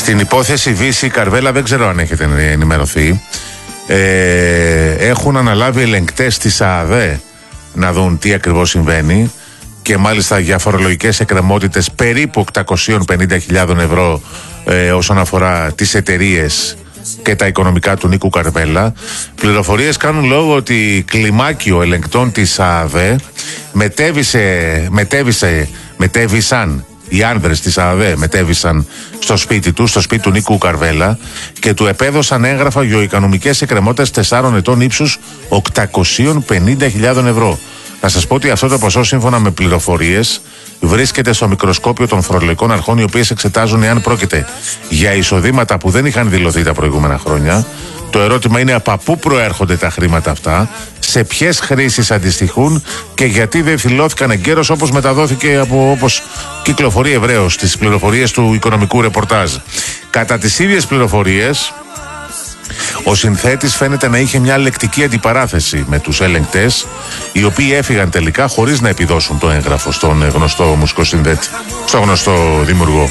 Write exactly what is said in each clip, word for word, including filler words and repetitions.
Στην υπόθεση Βύση Καρβέλα, δεν ξέρω αν έχετε ενημερωθεί, ε, έχουν αναλάβει ελεγκτές της ΑΑΔΕ να δουν τι ακριβώς συμβαίνει και μάλιστα για φορολογικές εκκρεμότητες περίπου οκτακόσιες πενήντα χιλιάδες ευρώ ε, όσον αφορά τις εταιρείες και τα οικονομικά του Νίκου Καρβέλα. Πληροφορίες κάνουν λόγο ότι κλιμάκιο ελεγκτών της ΑΑΔΕ μετέβησε, μετέβησε, μετέβησαν οι άνδρες της ΑΑΔΕ μετέβησαν στο σπίτι του, στο σπίτι του Νίκου Καρβέλα και του επέδωσαν έγγραφα γεωοικονομικές εκκρεμότητες τεσσάρων ετών ύψους οκτακόσιες πενήντα χιλιάδες ευρώ. Να σας πω ότι αυτό το ποσό, σύμφωνα με πληροφορίες, βρίσκεται στο μικροσκόπιο των φορολογικών αρχών, οι οποίες εξετάζουν εάν πρόκειται για εισοδήματα που δεν είχαν δηλωθεί τα προηγούμενα χρόνια. Το ερώτημα είναι από πού προέρχονται τα χρήματα αυτά, σε ποιες χρήσεις αντιστοιχούν και γιατί δεν δηλώθηκαν εγκαίρως, όπως μεταδόθηκε, από, όπως κυκλοφορεί ευρέως στις πληροφορίες του οικονομικού ρεπορτάζ. Κατά τις ίδιες πληροφορίες, ο συνθέτης φαίνεται να είχε μια λεκτική αντιπαράθεση με τους ελεγκτές, οι οποίοι έφυγαν τελικά χωρίς να επιδώσουν το έγγραφο στον γνωστό μουσικοσυνθέτη, στο γνωστό δημιουργό.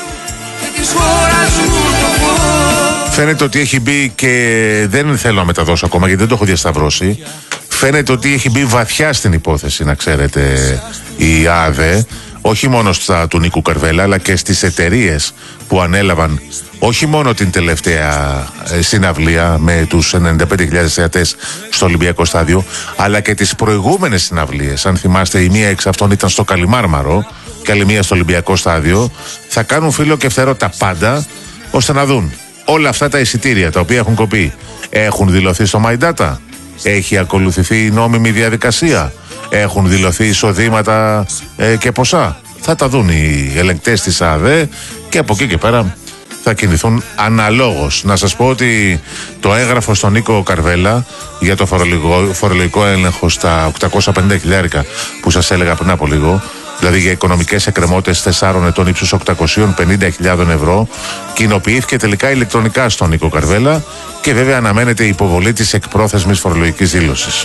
Φαίνεται ότι έχει μπει, και δεν θέλω να μεταδώσω ακόμα γιατί δεν το έχω διασταυρώσει, φαίνεται ότι έχει μπει βαθιά στην υπόθεση, να ξέρετε, η ΑΑΔΕ, όχι μόνο στα του Νίκου Καρβέλα, αλλά και στις εταιρείες που ανέλαβαν όχι μόνο την τελευταία συναυλία με τους ενενήντα πέντε χιλιάδες θεατές στο Ολυμπιακό Στάδιο, αλλά και τις προηγούμενες συναυλίες. Αν θυμάστε, η μία εξ αυτών ήταν στο Καλιμάρμαρο και άλλη μία στο Ολυμπιακό Στάδιο. Θα κάνουν φύλλο και φτερό τα πάντα, ώστε να δουν όλα αυτά τα εισιτήρια τα οποία έχουν κοπεί. Έχουν δηλωθεί στο My Data, έχει ακολουθηθεί η νόμιμη διαδικασία, έχουν δηλωθεί εισοδήματα ε, και ποσά. Θα τα δουν οι ελεγκτές της ΑΑΔΕ και από εκεί και πέρα θα κινηθούν αναλόγως. Να σας πω ότι το έγγραφο στον Νίκο Καρβέλα για το φορολογικό, φορολογικό έλεγχο στα οκτακόσια πενήντα χιλιάρικα που σας έλεγα πριν από λίγο, δηλαδή για οικονομικές εκκρεμότητες τεσσάρων ετών ύψους οκτακόσιες πενήντα χιλιάδες ευρώ, κοινοποιήθηκε τελικά ηλεκτρονικά στον Νίκο Καρβέλα και βέβαια αναμένεται η υποβολή της εκπρόθεσμης φορολογικής δήλωσης.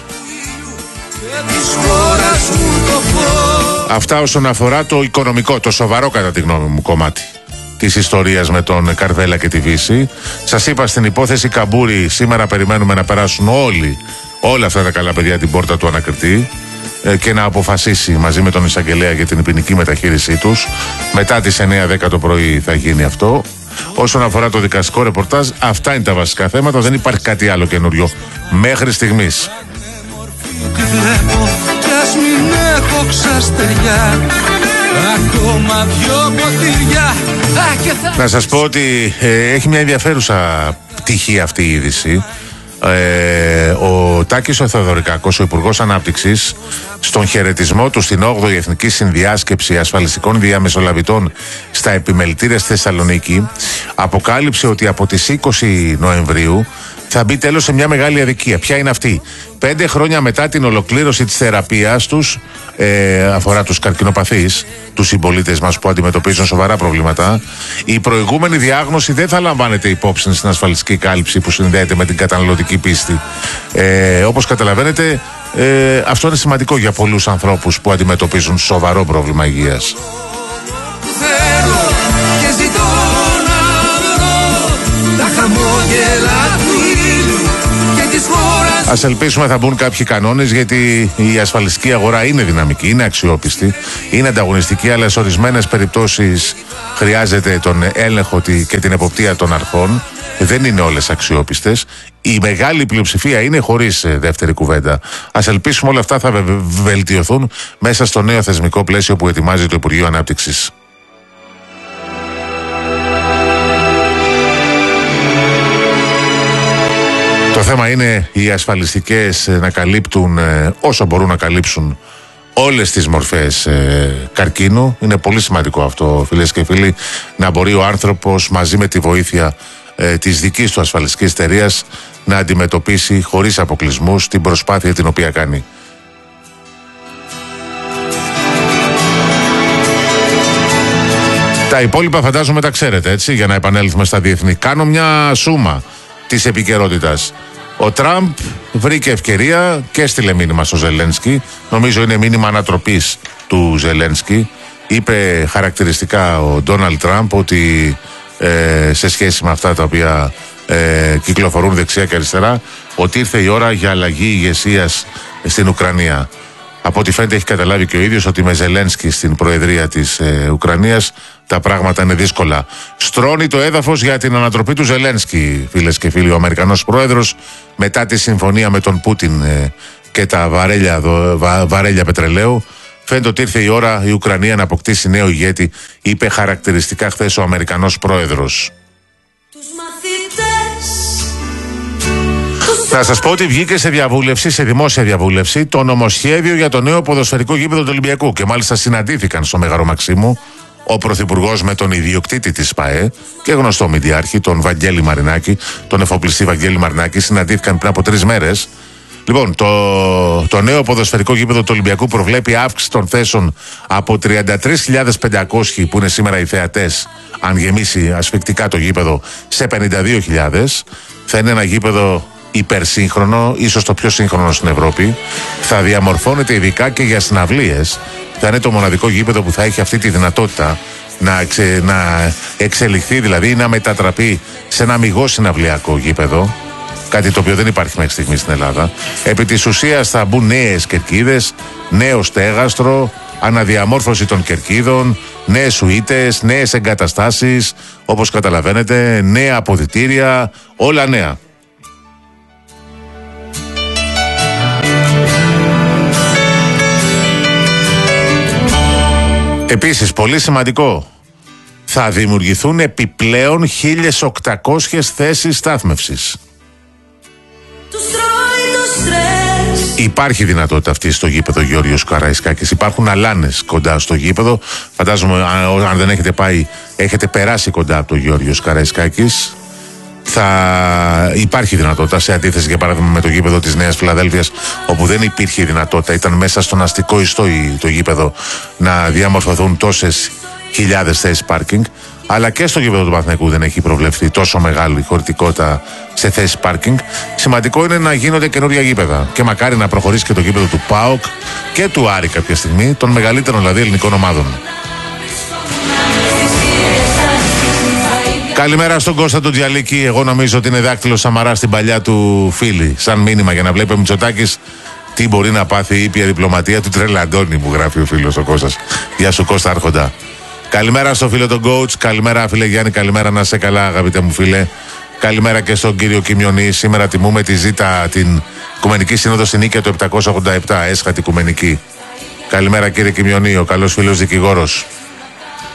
Αυτά όσον αφορά το οικονομικό, το σοβαρό κατά τη γνώμη μου κομμάτι της ιστορίας με τον Καρβέλα και τη Βύση. Σας είπα, στην υπόθεση Καμπούρη σήμερα περιμένουμε να περάσουν όλοι, όλα αυτά τα καλά παιδιά την πόρτα του ανακριτή ε, και να αποφασίσει μαζί με τον εισαγγελέα για την ποινική μεταχείρισή τους. Μετά τις εννιά δέκα το πρωί θα γίνει αυτό. Όσον αφορά το δικαστικό ρεπορτάζ, αυτά είναι τα βασικά θέματα, δεν υπάρχει κάτι άλλο καινούριο μέχρι στιγμής. Να σας πω ότι ε, έχει μια ενδιαφέρουσα πτυχή αυτή η είδηση. Ε, ο Τάκης ο Θεοδωρικάκος, ο Υπουργός Ανάπτυξης, στον χαιρετισμό του στην όγδοη Εθνική Συνδιάσκεψη Ασφαλιστικών Διαμεσολαβητών στα Επιμελητήρια στη Θεσσαλονίκη, αποκάλυψε ότι από τις είκοσι Νοεμβρίου θα μπει τέλος σε μια μεγάλη αδικία. Ποια είναι αυτή? Πέντε χρόνια μετά την ολοκλήρωση της θεραπείας τους, ε, αφορά τους καρκινοπαθείς, τους συμπολίτες μας που αντιμετωπίζουν σοβαρά προβλήματα, η προηγούμενη διάγνωση δεν θα λαμβάνεται υπόψη στην ασφαλιστική κάλυψη που συνδέεται με την καταναλωτική πίστη. Ε, όπως καταλαβαίνετε, ε, αυτό είναι σημαντικό για πολλούς ανθρώπους που αντιμετωπίζουν σοβαρό πρόβλημα υγείας. Ας ελπίσουμε θα μπουν κάποιοι κανόνες, γιατί η ασφαλιστική αγορά είναι δυναμική, είναι αξιόπιστη, είναι ανταγωνιστική, αλλά σε ορισμένες περιπτώσεις χρειάζεται τον έλεγχο και την εποπτεία των αρχών. Δεν είναι όλες αξιόπιστες. Η μεγάλη πλειοψηφία είναι, χωρίς δεύτερη κουβέντα. Ας ελπίσουμε όλα αυτά θα βελτιωθούν μέσα στο νέο θεσμικό πλαίσιο που ετοιμάζει το Υπουργείο Ανάπτυξης. Το θέμα είναι οι ασφαλιστικές να καλύπτουν ε, όσο μπορούν να καλύψουν όλες τις μορφές ε, καρκίνου. Είναι πολύ σημαντικό αυτό, φίλες και φίλοι, να μπορεί ο άνθρωπος μαζί με τη βοήθεια ε, της δικής του ασφαλιστικής εταιρείας να αντιμετωπίσει χωρίς αποκλεισμούς την προσπάθεια την οποία κάνει. Τα υπόλοιπα φαντάζομαι τα ξέρετε, έτσι, για να επανέλθουμε στα διεθνή. Κάνω μια σούμα της επικαιρότητας. Ο Τραμπ βρήκε ευκαιρία και έστειλε μήνυμα στο Ζελένσκι. Νομίζω είναι μήνυμα ανατροπής του Ζελένσκι. Είπε χαρακτηριστικά ο Ντόναλντ Τραμπ ότι ε, σε σχέση με αυτά τα οποία ε, κυκλοφορούν δεξιά και αριστερά, ότι ήρθε η ώρα για αλλαγή ηγεσίας στην Ουκρανία. Από ό,τι φαίνεται έχει καταλάβει και ο ίδιος ότι με Ζελένσκι στην προεδρία της ε, Ουκρανίας τα πράγματα είναι δύσκολα. Στρώνει το έδαφος για την ανατροπή του Ζελένσκι, φίλες και φίλοι, ο Αμερικανός πρόεδρος, μετά τη συμφωνία με τον Πούτιν ε, και τα βαρέλια, δο, βα, βαρέλια πετρελαίου. Φαίνεται ότι ήρθε η ώρα η Ουκρανία να αποκτήσει νέο ηγέτη, είπε χαρακτηριστικά χθες ο Αμερικανός πρόεδρος. Θα σας πω ότι βγήκε σε διαβούλευση, σε δημόσια διαβούλευση, το νομοσχέδιο για το νέο ποδοσφαιρικό γήπεδο του Ολυμπιακού. Και μάλιστα συναντήθηκαν στο Μέγαρο Μαξίμου ο Πρωθυπουργός με τον ιδιοκτήτη της ΠΑΕ και γνωστό μηντιάρχη, τον Βαγγέλη Μαρινάκη, τον εφοπλιστή Βαγγέλη Μαρινάκη. Συναντήθηκαν πριν από τρεις μέρες. Λοιπόν, το, το νέο ποδοσφαιρικό γήπεδο του Ολυμπιακού προβλέπει αύξηση των θέσεων από τριάντα τρεις χιλιάδες πεντακόσιοι που είναι σήμερα οι θεατές, αν γεμίσει ασφυκτικά το γήπεδο, σε πενήντα δύο χιλιάδες. Θα είναι ένα γήπεδο υπερσύγχρονο, ίσως το πιο σύγχρονο στην Ευρώπη. Θα διαμορφώνεται ειδικά και για συναυλίες. Θα είναι το μοναδικό γήπεδο που θα έχει αυτή τη δυνατότητα να, εξε, να εξελιχθεί, δηλαδή να μετατραπεί σε ένα αμιγώς συναυλιακό γήπεδο. Κάτι το οποίο δεν υπάρχει μέχρι στιγμή στην Ελλάδα. Επί της ουσίας θα μπουν νέες κερκίδες, νέο στέγαστρο, αναδιαμόρφωση των κερκίδων, νέες σουίτες, νέες εγκαταστάσεις, όπως καταλαβαίνετε, νέα αποδυτήρια, όλα νέα. Επίσης, πολύ σημαντικό, θα δημιουργηθούν επιπλέον χίλιες οκτακόσιες θέσεις στάθμευσης. Υπάρχει δυνατότητα αυτή στο γήπεδο Γεώργιος Καραϊσκάκης. Υπάρχουν αλάνες κοντά στο γήπεδο. Φαντάζομαι, αν δεν έχετε πάει, έχετε περάσει κοντά από το Γεώργιος Καραϊσκάκης. Θα υπάρχει δυνατότητα, σε αντίθεση για παράδειγμα με το γήπεδο της Νέας Φιλαδέλφειας, όπου δεν υπήρχε δυνατότητα, ήταν μέσα στον αστικό ιστό το γήπεδο, να διαμορφωθούν τόσες χιλιάδες θέσεις πάρκινγκ. Αλλά και στο γήπεδο του Παναθηναϊκού δεν έχει προβλεφθεί τόσο μεγάλη χωρητικότητα σε θέσεις πάρκινγκ. Σημαντικό είναι να γίνονται καινούργια γήπεδα. Και μακάρι να προχωρήσει και το γήπεδο του ΠΑΟΚ και του Άρη κάποια στιγμή, των μεγαλύτερων δηλαδή ελληνικών ομάδων. Καλημέρα στον Κώστα τον Τζιαλίκη. Εγώ νομίζω ότι είναι δάκτυλο Σαμαρά στην παλιά του φίλη. Σαν μήνυμα για να βλέπει ο Μητσοτάκης τι μπορεί να πάθει η ήπια διπλωματία του Τρελαντώνη, μου γράφει ο φίλος ο Κώστας. Γεια σου Κώστα Άρχοντα. Καλημέρα στο φίλο τον coach. Καλημέρα φίλε Γιάννη. Καλημέρα να σε καλά αγαπητέ μου φίλε. Καλημέρα και στον κύριο Κιμιονή. Σήμερα τιμούμε τη Ζήτα, την Οικουμενική Σύνοδο στην Νίκαια του επτακόσια ογδόντα επτά. Έσχατη Οικουμενική. Καλημέρα κύριε Κιμιονή, ο καλός φίλος δικηγόρος.